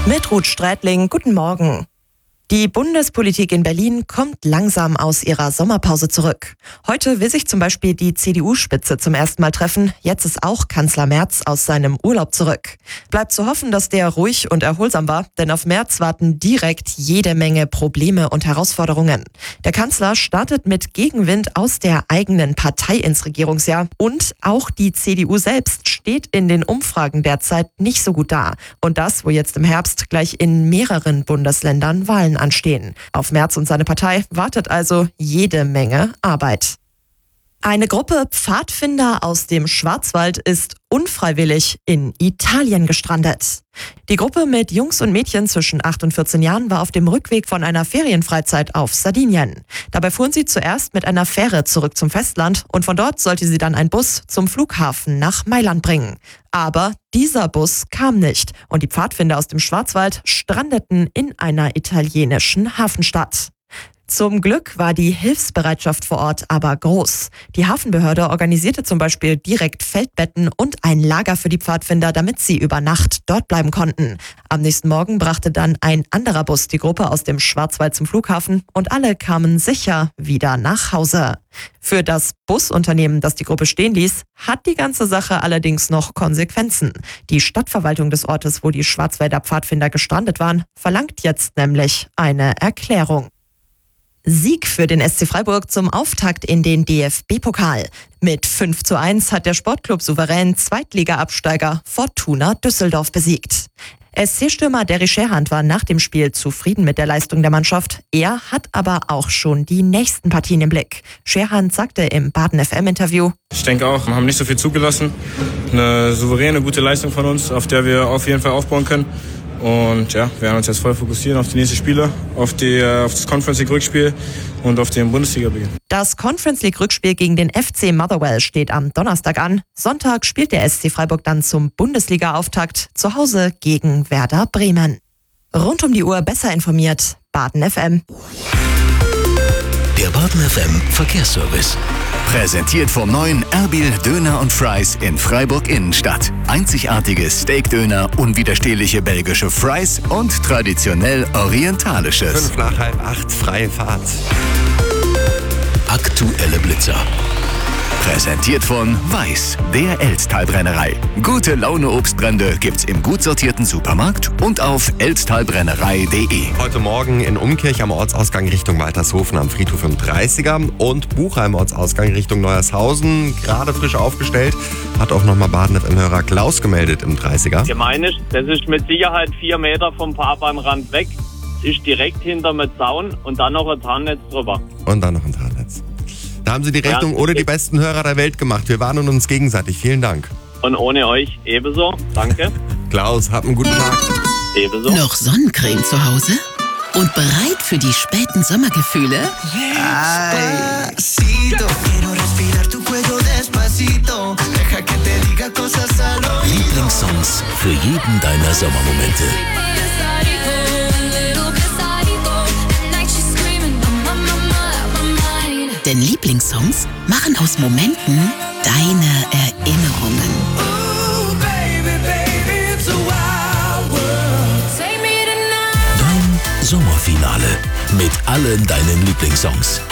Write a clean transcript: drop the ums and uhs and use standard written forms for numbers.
Mit Ruth Strätling, guten Morgen. Die Bundespolitik in Berlin kommt langsam aus ihrer Sommerpause zurück. Heute will sich zum Beispiel die CDU-Spitze zum ersten Mal treffen. Jetzt ist auch Kanzler Merz aus seinem Urlaub zurück. Bleibt zu hoffen, dass der ruhig und erholsam war, denn auf Merz warten direkt jede Menge Probleme und Herausforderungen. Der Kanzler startet mit Gegenwind aus der eigenen Partei ins Regierungsjahr und auch die CDU selbst steht in den Umfragen derzeit nicht so gut da. Und das, wo jetzt im Herbst gleich in mehreren Bundesländern Wahlen anstehen. Auf Merz und seine Partei wartet also jede Menge Arbeit. Eine Gruppe Pfadfinder aus dem Schwarzwald ist unfreiwillig in Italien gestrandet. Die Gruppe mit Jungs und Mädchen zwischen 8 und 14 Jahren war auf dem Rückweg von einer Ferienfreizeit auf Sardinien. Dabei fuhren sie zuerst mit einer Fähre zurück zum Festland und von dort sollte sie dann ein Bus zum Flughafen nach Mailand bringen. Aber dieser Bus kam nicht und die Pfadfinder aus dem Schwarzwald strandeten in einer italienischen Hafenstadt. Zum Glück war die Hilfsbereitschaft vor Ort aber groß. Die Hafenbehörde organisierte zum Beispiel direkt Feldbetten und ein Lager für die Pfadfinder, damit sie über Nacht dort bleiben konnten. Am nächsten Morgen brachte dann ein anderer Bus die Gruppe aus dem Schwarzwald zum Flughafen und alle kamen sicher wieder nach Hause. Für das Busunternehmen, das die Gruppe stehen ließ, hat die ganze Sache allerdings noch Konsequenzen. Die Stadtverwaltung des Ortes, wo die Schwarzwälder Pfadfinder gestrandet waren, verlangt jetzt nämlich eine Erklärung. Sieg für den SC Freiburg zum Auftakt in den DFB-Pokal. Mit 5:1 hat der Sportclub souverän Zweitliga-Absteiger Fortuna Düsseldorf besiegt. SC-Stürmer Derry Scherhand war nach dem Spiel zufrieden mit der Leistung der Mannschaft. Er hat aber auch schon die nächsten Partien im Blick. Scherhand sagte im Baden-FM-Interview: Ich denke auch, wir haben nicht so viel zugelassen. Eine souveräne, gute Leistung von uns, auf der wir auf jeden Fall aufbauen können. Und ja, wir werden uns jetzt voll fokussieren auf die nächsten Spiele, auf das Conference League Rückspiel und auf den Bundesliga-Beginn. Das Conference League Rückspiel gegen den FC Motherwell steht am Donnerstag an. Sonntag spielt der SC Freiburg dann zum Bundesliga-Auftakt zu Hause gegen Werder Bremen. Rund um die Uhr besser informiert, Baden FM. Der Baden FM Verkehrsservice. Präsentiert vom neuen Erbil Döner und Fries in Freiburg Innenstadt. Einzigartige Steakdöner, unwiderstehliche belgische Fries und traditionell orientalisches. 7:55, freie Fahrt. Aktuelle Blitzer. Präsentiert von Weiß, der Elztalbrennerei. Gute Laune Obstbrände gibt's im gut sortierten Supermarkt und auf elztalbrennerei.de. Heute Morgen in Umkirch am Ortsausgang Richtung Waltershofen am Friedhof im 30er und Buchheim Ortsausgang Richtung Neuershausen. Gerade frisch aufgestellt. Hat auch nochmal Baden-FM-Hörer Klaus gemeldet im 30er. Gemein ist, das ist mit Sicherheit 4 Meter vom Fahrbahnrand weg. Es ist direkt hinter mit Zaun und dann noch ein Tarnnetz drüber. Und dann noch ein Tarnnetz. Da haben Sie die Rechnung ohne die besten Hörer der Welt gemacht. Wir warnen uns gegenseitig. Vielen Dank. Und ohne euch ebenso. Danke. Klaus, habt einen guten Tag. Ebenso. Noch Sonnencreme zu Hause? Und bereit für die späten Sommergefühle? Lieblingssongs für jeden deiner Sommermomente. Denn Lieblingssongs machen aus Momenten deine Erinnerungen. Dein Sommerfinale mit allen deinen Lieblingssongs.